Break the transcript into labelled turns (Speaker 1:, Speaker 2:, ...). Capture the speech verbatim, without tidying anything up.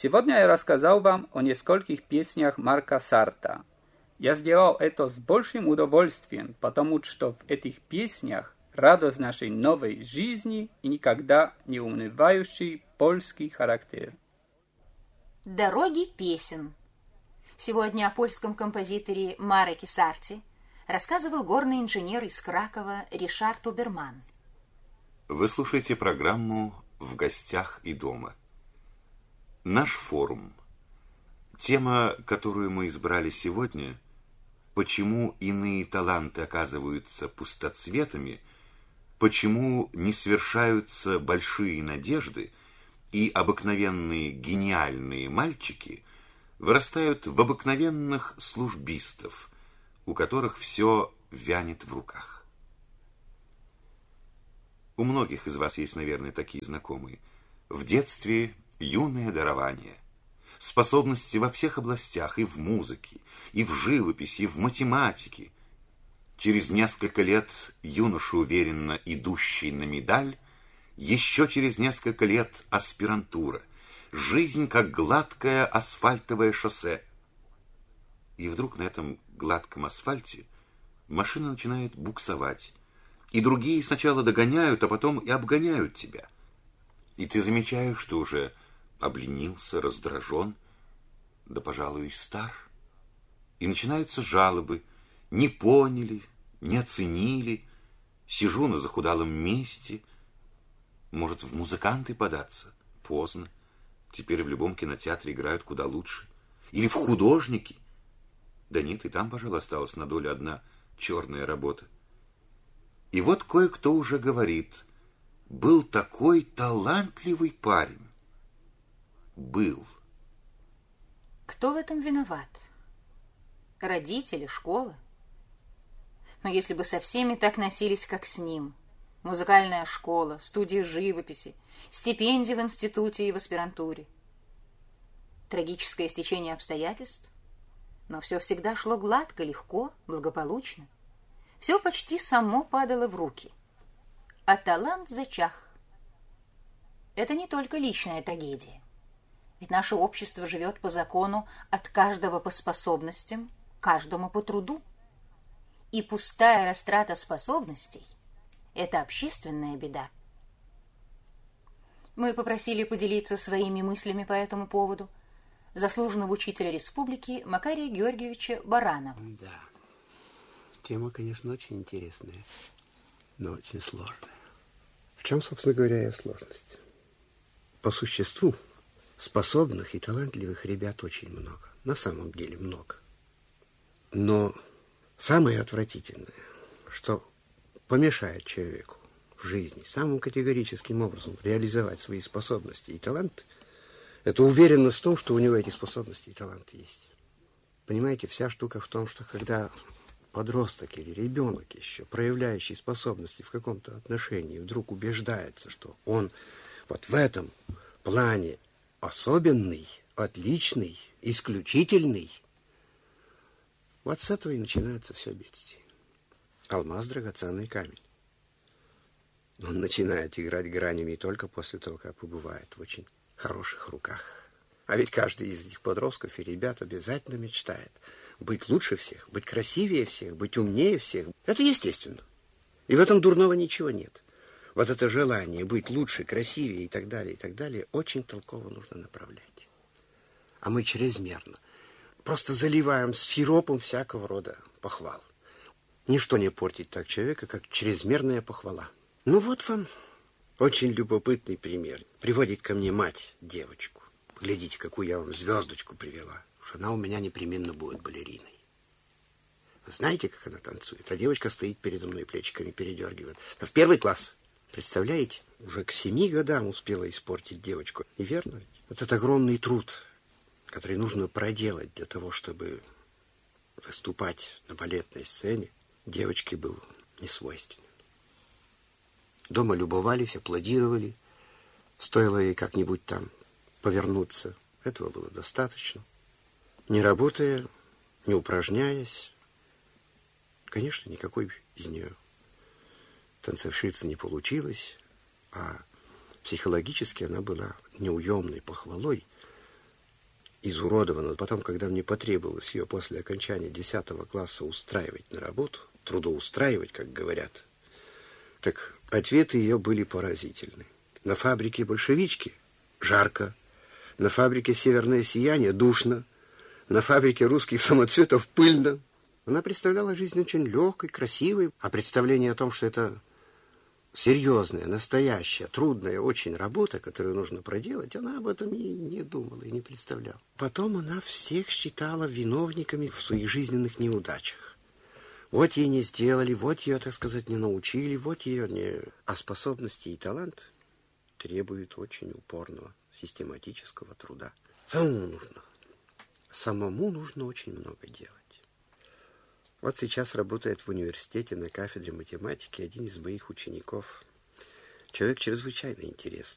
Speaker 1: Сегодня я рассказал вам о нескольких песнях Марка Сарта. Я сделал это с большим удовольствием, потому что в этих песнях радость нашей новой жизни и никогда не унывающий польский характер.
Speaker 2: Дороги песен. Сегодня о польском композиторе Мареке Сарте рассказывал горный инженер из Кракова Ришард Оберман.
Speaker 3: Вы слушаете программу «В гостях и дома». Наш форум. Тема, которую мы избрали сегодня, почему иные таланты оказываются пустоцветами, почему не свершаются большие надежды, и обыкновенные гениальные мальчики вырастают в обыкновенных службистов, у которых все вянет в руках. У многих из вас есть, наверное, такие знакомые. В детстве юное дарование, способности во всех областях, и в музыке, и в живописи, и в математике. Через несколько лет юноша, уверенно идущий на медаль, еще через несколько лет аспирантура, жизнь как гладкое асфальтовое шоссе. И вдруг на этом гладком асфальте машина начинает буксовать, и другие сначала догоняют, а потом и обгоняют тебя. И ты замечаешь, что уже обленился, раздражен, да, пожалуй, и стар. И начинаются жалобы. Не поняли, не оценили, сижу на захудалом месте. Может, в музыканты податься? Поздно. Теперь в любом кинотеатре играют куда лучше. Или в художники? Да нет, и там, пожалуй, осталась на долю одна черная работа. И вот кое-кто уже говорит: был такой талантливый парень. Был.
Speaker 2: Кто в этом виноват? Родители, школа? Но если бы со всеми так носились, как с ним. Музыкальная школа, студия живописи, стипендии в институте и в аспирантуре. Трагическое стечение обстоятельств? Но все всегда шло гладко, легко, благополучно. Все почти само падало в руки. А талант зачах. Это не только личная трагедия. Ведь наше общество живет по закону от каждого по способностям, каждому по труду. И пустая растрата способностей – это общественная беда. Мы попросили поделиться своими мыслями по этому поводу заслуженного учителя республики Макария Георгиевича Баранова.
Speaker 4: Да, тема, конечно, очень интересная, но очень сложная. В чем, собственно говоря, ее сложность? По существу способных и талантливых ребят очень много. На самом деле много. Но самое отвратительное, что помешает человеку в жизни самым категорическим образом реализовать свои способности и таланты, это уверенность в том, что у него эти способности и таланты есть. Понимаете, вся штука в том, что когда подросток или ребенок еще, проявляющий способности в каком-то отношении, вдруг убеждается, что он вот в этом плане особенный, отличный, исключительный, вот с этого и начинается все бедствие. Алмаз — драгоценный камень. Он начинает играть гранями только после того, как побывает в очень хороших руках. А ведь каждый из этих подростков и ребят обязательно мечтает быть лучше всех, быть красивее всех, быть умнее всех. Это естественно. И в этом дурного ничего нет. Вот это желание быть лучше, красивее и так далее, и так далее, очень толково нужно направлять. А мы чрезмерно просто заливаем сиропом всякого рода похвал. Ничто не портит так человека, как чрезмерная похвала. Ну вот вам очень любопытный пример. Приводит ко мне мать девочку. Глядите, какую я вам звездочку привела. Уж она у меня непременно будет балериной. Вы знаете, как она танцует? А девочка стоит передо мной, плечиками передергивает. В первый класс. Представляете? Уже к семи годам успела испортить девочку. И верно ведь? Этот огромный труд, который нужно проделать для того, чтобы выступать на балетной сцене, девочке был несвойственен. Дома любовались, аплодировали. Стоило ей как-нибудь там повернуться. Этого было достаточно. Не работая, не упражняясь, конечно, никакой из нее танцовщицы не получилось, а психологически она была неуемной похвалой изуродована. Потом, когда мне потребовалось ее после окончания десятого класса устраивать на работу, трудоустраивать, как говорят, так ответы ее были поразительны. На фабрике «Большевички» жарко, на фабрике «Северное сияние» душно, на фабрике «Русских самоцветов» пыльно. Она представляла жизнь очень легкой, красивой, а представление о том, что это серьезная, настоящая, трудная очень работа, которую нужно проделать, она об этом и не думала, и не представляла. Потом она всех считала виновниками в своих жизненных неудачах. Вот ей не сделали, вот ее, так сказать, не научили, вот ее не... А способности и талант требуют очень упорного, систематического труда. Самому нужно. Самому нужно очень много делать. Вот сейчас работает в университете на кафедре математики один из моих учеников. Человек чрезвычайно интересный.